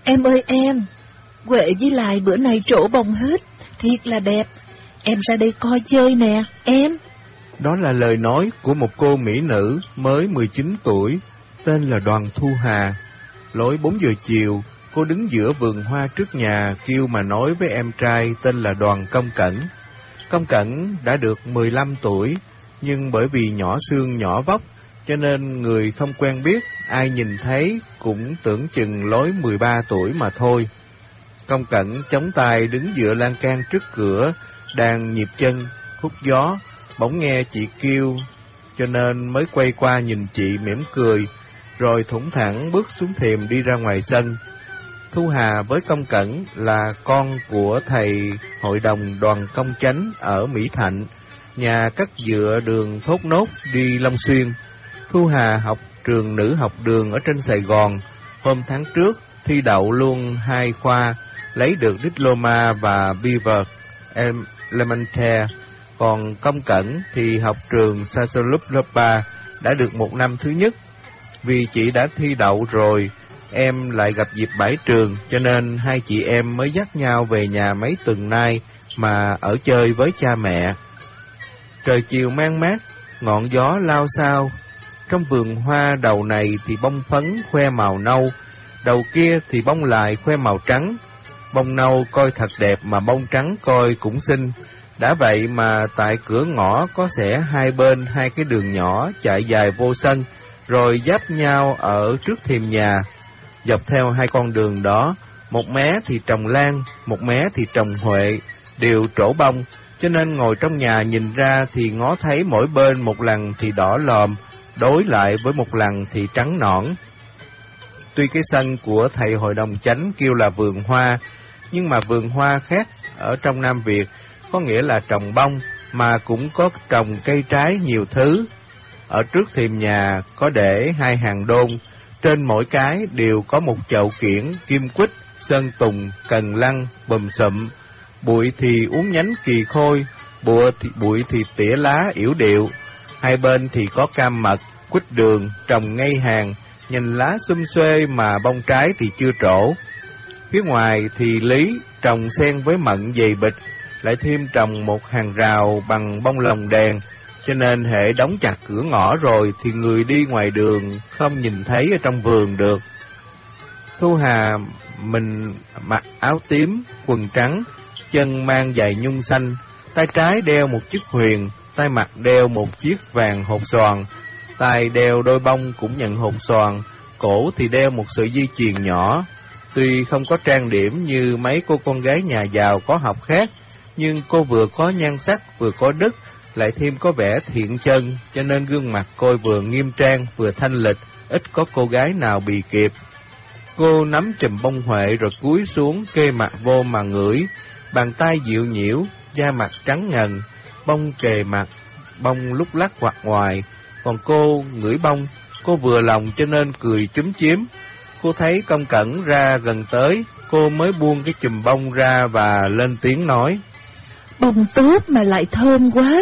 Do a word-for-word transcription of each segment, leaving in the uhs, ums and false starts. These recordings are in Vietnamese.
Em ơi em, Huệ với Lai bữa nay trổ bông hết, thiệt là đẹp. Em ra đây coi chơi nè, em. Đó là lời nói của một cô mỹ nữ mới mười chín tuổi, tên là Đoàn Thu Hà. Lối bốn giờ chiều, cô đứng giữa vườn hoa trước nhà kêu mà nói với em trai tên là Đoàn Công Cẩn. Công Cẩn đã được mười lăm tuổi, nhưng bởi vì nhỏ xương nhỏ vóc, cho nên người không quen biết, ai nhìn thấy cũng tưởng chừng lối mười ba tuổi mà thôi. Công Cẩn chống tay đứng dựa lan can trước cửa, đang nhịp chân, hút gió, bỗng nghe chị kêu, cho nên mới quay qua nhìn chị mỉm cười, rồi thủng thẳng bước xuống thềm đi ra ngoài sân. Thu Hà với Công Cẩn là con của thầy hội đồng Đoàn Công Chánh ở Mỹ Thạnh, nhà cắt dựa đường Thốt Nốt đi Long Xuyên. Thu Hà học trường nữ học đường ở trên Sài Gòn, hôm tháng trước thi đậu luôn hai khoa, lấy được diploma và Beaver Elementary. Còn Công Cẩn thì học trường Sasolub lớp ba, đã được một năm thứ nhất. Vì chị đã thi đậu rồi, em lại gặp dịp bãi trường, cho nên hai chị em mới dắt nhau về nhà mấy tuần nay mà ở chơi với cha mẹ. Trời chiều mang mát, ngọn gió lao xao. Trong vườn hoa đầu này thì bông phấn khoe màu nâu, đầu kia thì bông lại khoe màu trắng. Bông nâu coi thật đẹp mà bông trắng coi cũng xinh. Đã vậy mà tại cửa ngõ có xẻ hai bên hai cái đường nhỏ chạy dài vô sân, rồi giáp nhau ở trước thềm nhà. Dọc theo hai con đường đó, một mé thì trồng lan, một mé thì trồng huệ, đều trổ bông, cho nên ngồi trong nhà nhìn ra thì ngó thấy mỗi bên một lằn thì đỏ lòm, đối lại với một lằn thì trắng nõn. Tuy cái sân của thầy hội đồng chánh kêu là vườn hoa, nhưng mà vườn hoa khác ở trong Nam Việt, có nghĩa là trồng bông, mà cũng có trồng cây trái nhiều thứ. Ở trước thềm nhà có để hai hàng đôn, trên mỗi cái đều có một chậu kiển, kim quýt, sơn tùng, cần lăng, bùm sụm. Bụi thì uốn nhánh kỳ khôi, bụi thì, bụi thì tỉa lá yểu điệu. Hai bên thì có cam mật, quýt đường, trồng ngay hàng, nhìn lá xum xuê mà bông trái thì chưa trổ. Phía ngoài thì lý, trồng xen với mận dày bịch, lại thêm trồng một hàng rào bằng bông lồng đèn, cho nên hệ đóng chặt cửa ngõ rồi thì người đi ngoài đường không nhìn thấy ở trong vườn được. Thu Hà mình mặc áo tím, quần trắng, chân mang giày nhung xanh, tay trái đeo một chiếc huyền, tay mặt đeo một chiếc vàng hột xoàn, tay đeo đôi bông cũng nhận hột xoàn, cổ thì đeo một sợi dây chuyền nhỏ. Tuy không có trang điểm như mấy cô con gái nhà giàu có học khác, nhưng cô vừa có nhan sắc vừa có đức, lại thêm có vẻ thiện chân, cho nên gương mặt cô vừa nghiêm trang vừa thanh lịch, ít có cô gái nào bì kịp. Cô nắm chùm bông huệ rồi cúi xuống kê mặt vô mà ngửi, bàn tay dịu nhiễu, da mặt trắng ngần, bông kề mặt, bông lúc lắc hoặc ngoài. Còn cô ngửi bông, cô vừa lòng cho nên cười chúm chím. Cô thấy Công Cẩn ra gần tới, cô mới buông cái chùm bông ra và lên tiếng nói: Bông tốt mà lại thơm quá.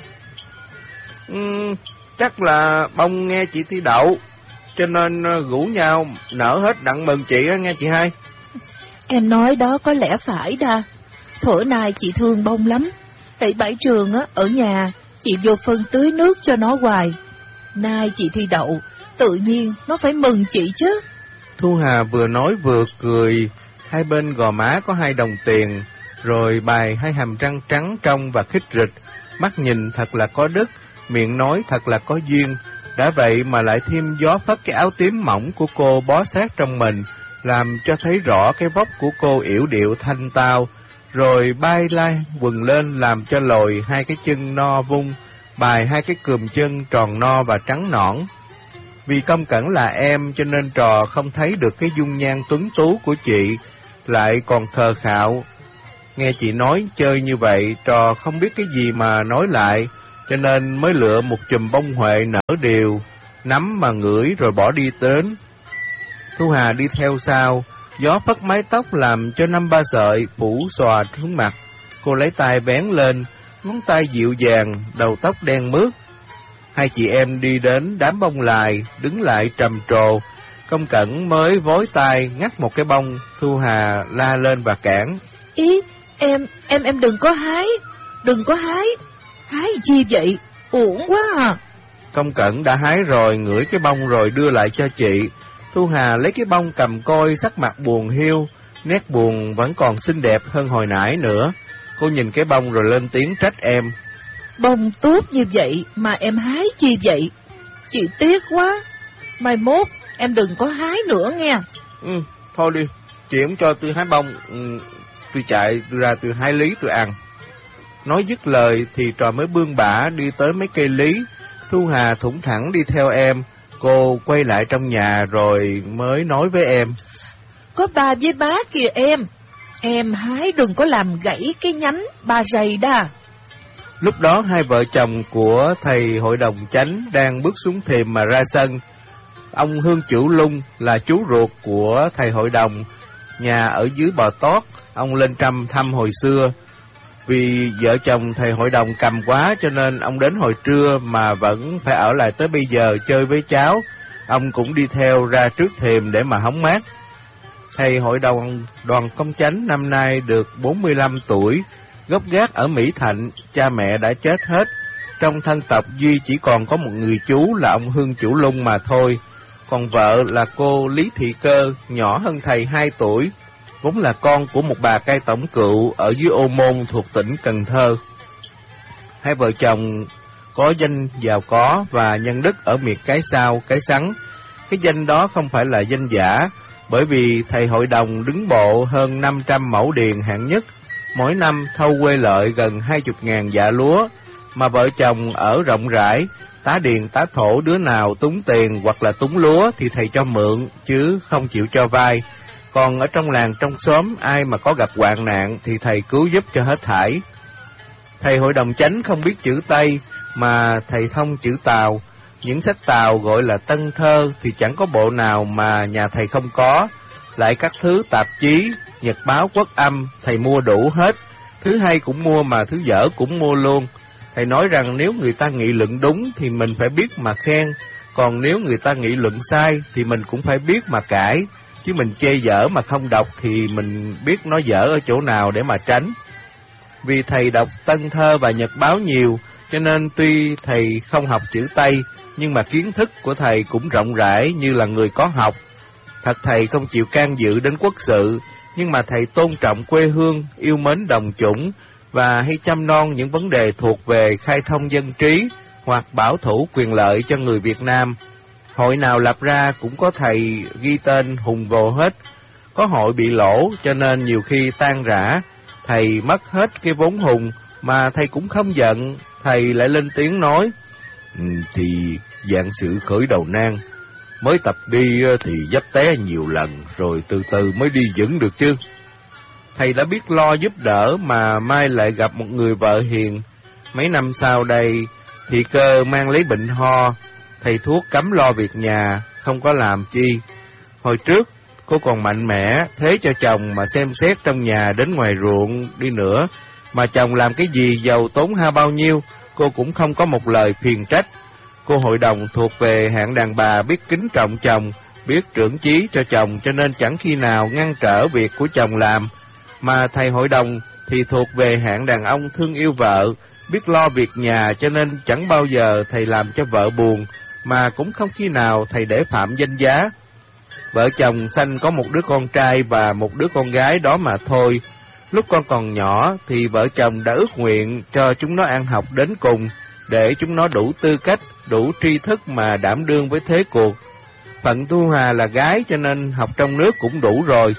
Uhm, chắc là bông nghe chị thi đậu, cho nên rủ nhau nở hết đặng mừng chị á, nghe chị hai. Em nói đó có lẽ phải đa. Thuở nay chị thương bông lắm. Tại bãi trường á, ở nhà, chị vô phân tưới nước cho nó hoài. Nay chị thi đậu, tự nhiên nó phải mừng chị chứ. Thu Hà vừa nói vừa cười, hai bên gò má có hai đồng tiền, rồi bài hai hàm răng trắng trong và khít rịch, mắt nhìn thật là có đức, miệng nói thật là có duyên. Đã vậy mà lại thêm gió phất cái áo tím mỏng của cô bó sát trong mình, làm cho thấy rõ cái vóc của cô yểu điệu thanh tao, rồi bay lai quần lên làm cho lồi hai cái chân no vung, bài hai cái cườm chân tròn no và trắng nõn. Vì Công Cẩn là em cho nên trò không thấy được cái dung nhan tuấn tú của chị, lại còn khờ khạo. Nghe chị nói chơi như vậy, trò không biết cái gì mà nói lại, cho nên mới lựa một chùm bông huệ nở đều, nắm mà ngửi rồi bỏ đi đến. Thu Hà đi theo sau, gió phất mái tóc làm cho năm ba sợi phủ xòa xuống mặt. Cô lấy tay vén lên, ngón tay dịu dàng, đầu tóc đen mướt. Hai chị em đi đến đám bông lài, đứng lại trầm trồ. Công Cẩn mới vối tay ngắt một cái bông, Thu Hà la lên và cản. Ý, em, em, em đừng có hái, đừng có hái, hái chi vậy, uổng quá à. Công Cẩn đã hái rồi, ngửi cái bông rồi đưa lại cho chị. Thu Hà lấy cái bông cầm coi, sắc mặt buồn hiu, nét buồn vẫn còn xinh đẹp hơn hồi nãy nữa. Cô nhìn cái bông rồi lên tiếng trách em. Bông tốt như vậy mà em hái chi vậy? Chị tiếc quá, mai mốt em đừng có hái nữa nghe. Ừ, thôi đi, chị không cho tôi hái bông, ừ, tôi chạy tôi ra tôi hái lý tôi ăn. Nói dứt lời thì trò mới bươn bả đi tới mấy cây lý. Thu Hà thủng thẳng đi theo em. Cô quay lại trong nhà rồi mới nói với em. Có bà với bá kìa em, em hái đừng có làm gãy cái nhánh ba rầy đà. Lúc đó hai vợ chồng của thầy hội đồng chánh đang bước xuống thềm mà ra sân. Ông Hương Chủ Lung là chú ruột của thầy hội đồng, nhà ở dưới Bò Tót, ông lên trăm thăm hồi xưa. Vì vợ chồng thầy hội đồng cầm quá cho nên ông đến hồi trưa mà vẫn phải ở lại tới bây giờ chơi với cháu. Ông cũng đi theo ra trước thềm để mà hóng mát. Thầy hội đồng đoàn công chánh năm nay được bốn mươi lăm tuổi, gốc gác ở Mỹ Thạnh, cha mẹ đã chết hết. Trong thân tộc duy chỉ còn có một người chú là ông Hương Chủ Lung mà thôi. Còn vợ là cô Lý Thị Cơ, nhỏ hơn thầy hai tuổi, vốn là con của một bà cai tổng cựu ở dưới Ô Môn thuộc tỉnh Cần Thơ. Hai vợ chồng có danh giàu có và nhân đức ở miệt Cái Sao, Cái Sắn. Cái danh đó không phải là danh giả, bởi vì thầy hội đồng đứng bộ hơn năm trăm mẫu điền hạng nhất, mỗi năm thâu quê lợi gần hai mươi ngàn dạ lúa, mà vợ chồng ở rộng rãi, tá điền tá thổ đứa nào túng tiền hoặc là túng lúa thì thầy cho mượn, chứ không chịu cho vay. Còn ở trong làng trong xóm ai mà có gặp hoạn nạn thì thầy cứu giúp cho hết thảy. Thầy hội đồng chánh không biết chữ Tây mà thầy thông chữ Tàu. Những sách Tàu gọi là Tân Thơ thì chẳng có bộ nào mà nhà thầy không có. Lại các thứ tạp chí, nhật báo Quốc Âm thầy mua đủ hết. Thứ hay cũng mua mà thứ dở cũng mua luôn. Thầy nói rằng nếu người ta nghị luận đúng thì mình phải biết mà khen, còn nếu người ta nghị luận sai thì mình cũng phải biết mà cãi. Chứ mình chê dở mà không đọc thì mình biết nó dở ở chỗ nào để mà tránh. Vì thầy đọc Tân Thơ và nhật báo nhiều, cho nên tuy thầy không học chữ Tây, nhưng mà kiến thức của thầy cũng rộng rãi như là người có học. Thật thầy không chịu can dự đến quốc sự, nhưng mà thầy tôn trọng quê hương, yêu mến đồng chủng, và hay chăm non những vấn đề thuộc về khai thông dân trí, hoặc bảo thủ quyền lợi cho người Việt Nam. Hội nào lập ra cũng có thầy ghi tên hùng gồ hết. Có hội bị lỗ cho nên nhiều khi tan rã, thầy mất hết cái vốn hùng, mà thầy cũng không giận. Thầy lại lên tiếng nói, ừ, thì dạng sự khởi đầu nan, mới tập đi thì dấp té nhiều lần, rồi từ từ mới đi vững được chứ. Thầy đã biết lo giúp đỡ mà mai lại gặp một người vợ hiền. Mấy năm sau đây, Thị Cơ mang lấy bệnh ho, thầy thuốc cấm lo việc nhà, không có làm chi. Hồi trước, cô còn mạnh mẽ, thế cho chồng mà xem xét trong nhà đến ngoài ruộng đi nữa, mà chồng làm cái gì giàu tốn ha bao nhiêu, cô cũng không có một lời phiền trách. Cô hội đồng thuộc về hạng đàn bà biết kính trọng chồng, biết trưởng chí cho chồng, cho nên chẳng khi nào ngăn trở việc của chồng làm. Mà thầy hội đồng thì thuộc về hạng đàn ông thương yêu vợ, biết lo việc nhà, cho nên chẳng bao giờ thầy làm cho vợ buồn, mà cũng không khi nào thầy để phạm danh giá. Vợ chồng sanh có một đứa con trai và một đứa con gái đó mà thôi. Lúc con còn nhỏ thì vợ chồng đã ước nguyện cho chúng nó ăn học đến cùng, để chúng nó đủ tư cách, đủ tri thức mà đảm đương với thế cuộc. Phận Thu Hà là gái cho nên học trong nước cũng đủ rồi.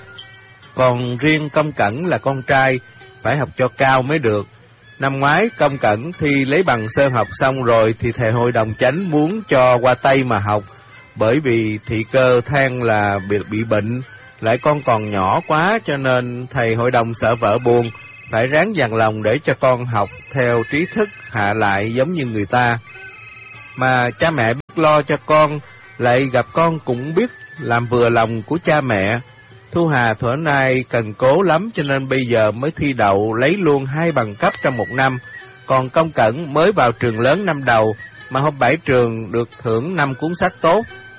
Còn riêng Công Cẩn là con trai, phải học cho cao mới được. Năm ngoái Công Cẩn thi lấy bằng sơ học xong rồi thì thầy hội đồng chánh muốn cho qua Tây mà học, bởi vì Thị Cơ than là bị, bị bệnh, lại con còn nhỏ quá cho nên thầy hội đồng sợ vợ buồn, phải ráng dằn lòng để cho con học theo trí thức hạ lại giống như người ta. Mà cha mẹ biết lo cho con, lại gặp con cũng biết làm vừa lòng của cha mẹ. Thu Hà thuở nay cần cố lắm cho nên bây giờ mới thi đậu lấy luôn hai bằng cấp trong một năm. Còn Công Cẩn mới vào trường lớn năm đầu mà hôm bảy trường được thưởng năm cuốn sách tốt.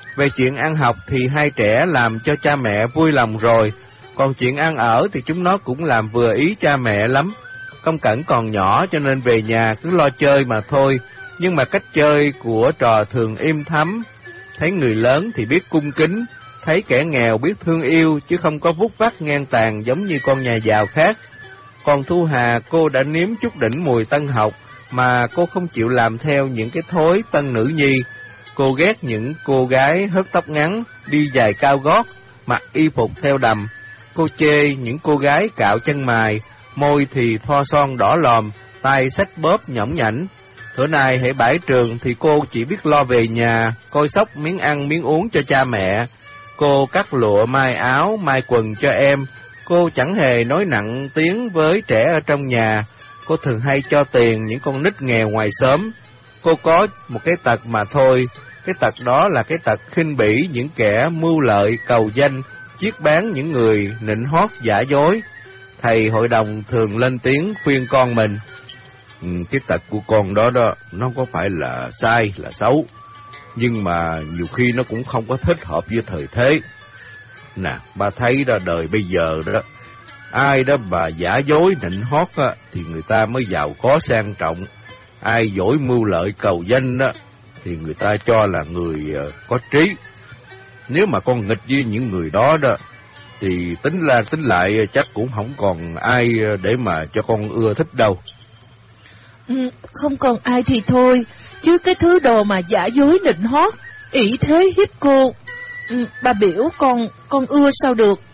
Về chuyện ăn học thì hai trẻ làm cho cha mẹ vui lòng rồi, còn chuyện ăn ở thì chúng nó cũng làm vừa ý cha mẹ lắm. Công Cẩn còn nhỏ cho nên về nhà cứ lo chơi mà thôi, nhưng mà cách chơi của trò thường im thấm. Thấy người lớn thì biết cung kính, thấy kẻ nghèo biết thương yêu, chứ không có vút vắt ngang tàn giống như con nhà giàu khác. Còn Thu Hà, cô đã nếm chút đỉnh mùi tân học, mà cô không chịu làm theo những cái thói tân nữ nhi. Cô ghét những cô gái hớt tóc ngắn, đi giày cao gót, mặc y phục theo đầm. Cô chê những cô gái cạo chân mày, môi thì thoa son đỏ lòm, tay xách bóp nhõng nhảnh. Thửa nay hễ bãi trường thì cô chỉ biết lo về nhà, coi sóc miếng ăn miếng uống cho cha mẹ. Cô cắt lụa may áo, may quần cho em. Cô chẳng hề nói nặng tiếng với trẻ ở trong nhà. Cô thường hay cho tiền những con nít nghèo ngoài xóm. Cô có một cái tật mà thôi, cái tật đó là cái tật khinh bỉ những kẻ mưu lợi cầu danh, chiết bán những người nịnh hót giả dối. Thầy hội đồng thường lên tiếng khuyên con mình. Ừ, cái tật của con đó đó, nó có phải là sai, là xấu, nhưng mà nhiều khi nó cũng không có thích hợp với thời thế. Nè, ba thấy đó, đời bây giờ đó, ai đó mà giả dối nịnh hót á, thì người ta mới giàu có sang trọng. Ai dối mưu lợi cầu danh á, thì người ta cho là người uh, có trí. Nếu mà con nghịch với những người đó đó, thì tính ra tính lại chắc cũng không còn ai để mà cho con ưa thích đâu. Ừ, không còn ai thì thôi, chứ cái thứ đồ mà giả dối nịnh hót, ỷ thế hiếp cô, ừ, bà biểu con con ưa sao được.